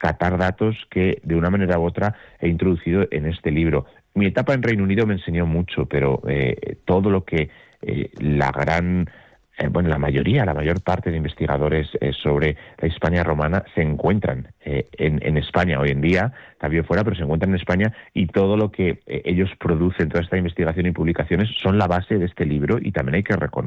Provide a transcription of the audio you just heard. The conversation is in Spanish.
rescatar datos que de una manera u otra he introducido en este libro. Mi etapa en Reino Unido me enseñó mucho, pero todo lo que la mayor parte de investigadores sobre la Hispania romana se encuentran en España hoy en día, también fuera, pero se encuentran en España, y todo lo que ellos producen, toda esta investigación y publicaciones, son la base de este libro, y también hay que reconocer